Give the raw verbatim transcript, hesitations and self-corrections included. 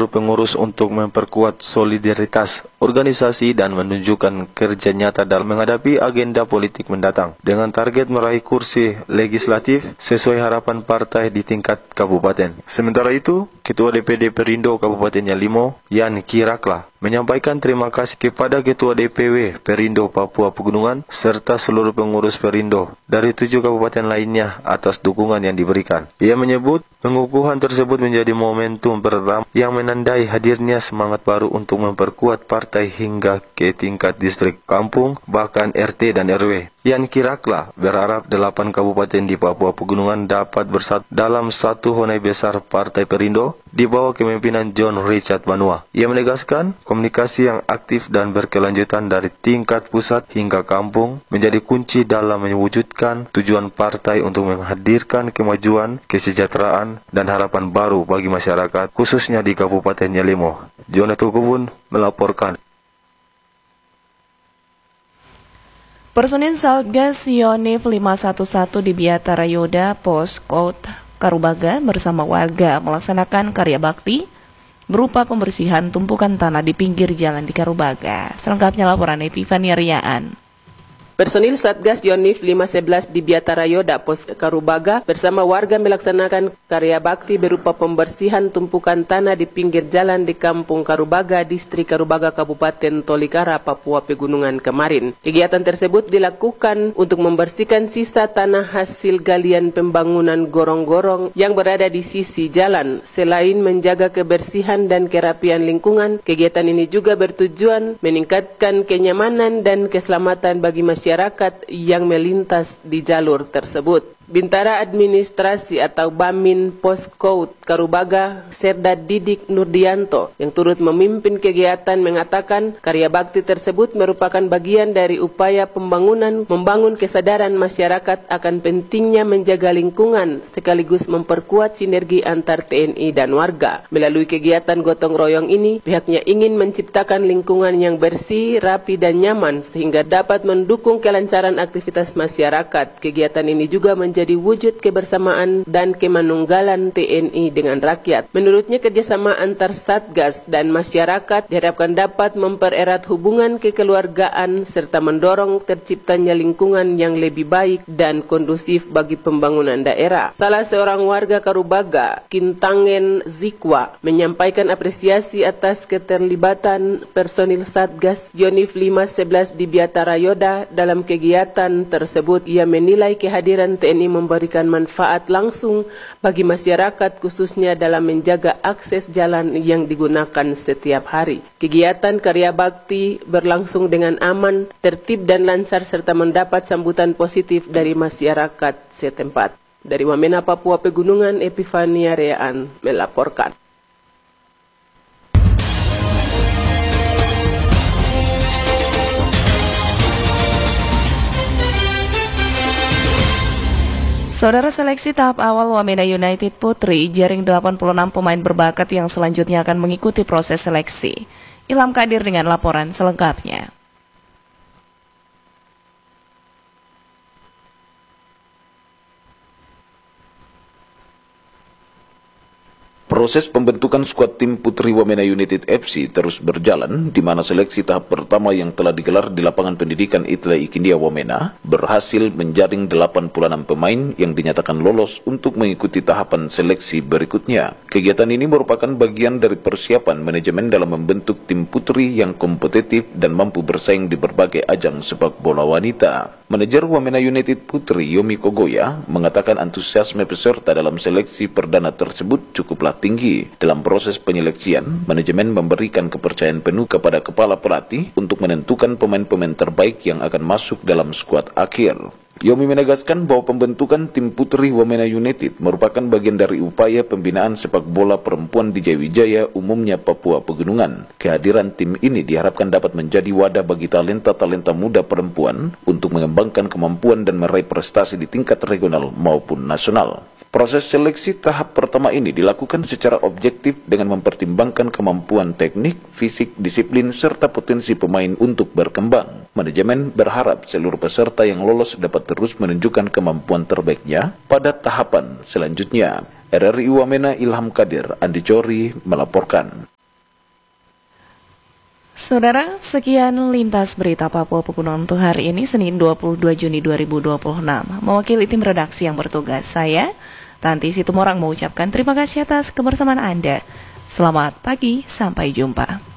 seluruh pengurus untuk memperkuat solidaritas organisasi dan menunjukkan kerja nyata dalam menghadapi agenda politik mendatang dengan target meraih kursi legislatif sesuai harapan partai di tingkat kabupaten. Sementara itu, Ketua D P D Perindo Kabupaten Yalimo, Yan Kirakla, menyampaikan terima kasih kepada Ketua D P W Perindo Papua Pegunungan serta seluruh pengurus Perindo dari tujuh kabupaten lainnya atas dukungan yang diberikan. Ia menyebut pengukuhan tersebut menjadi momentum pertama yang menandai hadirnya semangat baru untuk memperkuat partai hingga ke tingkat distrik, kampung, bahkan R T dan R W. Yan Kirakla berharap delapan kabupaten di Papua Pegunungan dapat bersatu dalam satu honai besar Partai Perindo di bawah kepemimpinan John Richard Banua. Ia menegaskan komunikasi yang aktif dan berkelanjutan dari tingkat pusat hingga kampung menjadi kunci dalam mewujudkan tujuan partai untuk menghadirkan kemajuan, kesejahteraan, dan harapan baru bagi masyarakat, khususnya di Kabupaten Yalimo. Jonathan Kubun melaporkan. Personil Satgas Yonif lima satu satu di Biatara Yoda, Pos Code Karubaga bersama warga melaksanakan karya bakti berupa pembersihan tumpukan tanah di pinggir jalan di Karubaga. Selengkapnya laporan Epifania Riaan. Personil Satgas Yonif lima sebelas di Biatara Yoda, Pos Karubaga bersama warga melaksanakan karya bakti berupa pembersihan tumpukan tanah di pinggir jalan di Kampung Karubaga, Distrik Karubaga, Kabupaten Tolikara, Papua Pegunungan kemarin. Kegiatan tersebut dilakukan untuk membersihkan sisa tanah hasil galian pembangunan gorong-gorong yang berada di sisi jalan. Selain menjaga kebersihan dan kerapian lingkungan, kegiatan ini juga bertujuan meningkatkan kenyamanan dan keselamatan bagi masyarakat masyarakat yang melintas di jalur tersebut. Bintara Administrasi atau Bamin Poskot Karubaga, Serda Didik Nurdianto, yang turut memimpin kegiatan mengatakan karya bakti tersebut merupakan bagian dari upaya pembangunan membangun kesadaran masyarakat akan pentingnya menjaga lingkungan sekaligus memperkuat sinergi antar T N I dan warga. Melalui kegiatan gotong royong ini, pihaknya ingin menciptakan lingkungan yang bersih, rapi, dan nyaman sehingga dapat mendukung kelancaran aktivitas masyarakat. Kegiatan ini juga menjadi menjadi wujud kebersamaan dan kemanunggalan T N I dengan rakyat. Menurutnya, kerjasama antar Satgas dan masyarakat diharapkan dapat mempererat hubungan kekeluargaan serta mendorong terciptanya lingkungan yang lebih baik dan kondusif bagi pembangunan daerah. Salah seorang warga Karubaga, Kintangen Zikwa, menyampaikan apresiasi atas keterlibatan personil Satgas Yonif lima sebelas di Biatara Yoda dalam kegiatan tersebut. Ia menilai kehadiran T N I memberikan manfaat langsung bagi masyarakat, khususnya dalam menjaga akses jalan yang digunakan setiap hari. Kegiatan karya bakti berlangsung dengan aman, tertib, dan lancar serta mendapat sambutan positif dari masyarakat setempat. Dari Wamena, Papua Pegunungan, Epifania Reaan melaporkan. Saudara, seleksi tahap awal Wamena United Putri jaring delapan puluh enam pemain berbakat yang selanjutnya akan mengikuti proses seleksi. Ilham Kadir dengan laporan selengkapnya. Proses pembentukan skuad tim Putri Wamena United F C terus berjalan, di mana seleksi tahap pertama yang telah digelar di lapangan pendidikan Itla Ikindia Wamena berhasil menjaring delapan puluh enam pemain yang dinyatakan lolos untuk mengikuti tahapan seleksi berikutnya. Kegiatan ini merupakan bagian dari persiapan manajemen dalam membentuk tim putri yang kompetitif dan mampu bersaing di berbagai ajang sepak bola wanita. Manajer Wamena United Putri Yomi Kogoya mengatakan antusiasme peserta dalam seleksi perdana tersebut cukuplah tinggi. Dalam proses penyeleksian, manajemen memberikan kepercayaan penuh kepada kepala pelatih untuk menentukan pemain-pemain terbaik yang akan masuk dalam skuad akhir. Yomi menegaskan bahwa pembentukan tim Putri Wamena United merupakan bagian dari upaya pembinaan sepak bola perempuan di Jayawijaya, umumnya Papua Pegunungan. Kehadiran tim ini diharapkan dapat menjadi wadah bagi talenta-talenta muda perempuan untuk mengembangkan kemampuan dan meraih prestasi di tingkat regional maupun nasional. Proses seleksi tahap pertama ini dilakukan secara objektif dengan mempertimbangkan kemampuan teknik, fisik, disiplin, serta potensi pemain untuk berkembang. Manajemen berharap seluruh peserta yang lolos dapat terus menunjukkan kemampuan terbaiknya pada tahapan selanjutnya. R R I Wamena, Ilham Kadir, Andi Cori melaporkan. Saudara, sekian lintas berita Papua Pegunungan untuk hari ini, Senin dua puluh dua Juni dua ribu dua puluh enam. Mewakili tim redaksi yang bertugas, saya, Tanti Situmorang, mengucapkan terima kasih atas kebersamaan Anda. Selamat pagi, sampai jumpa.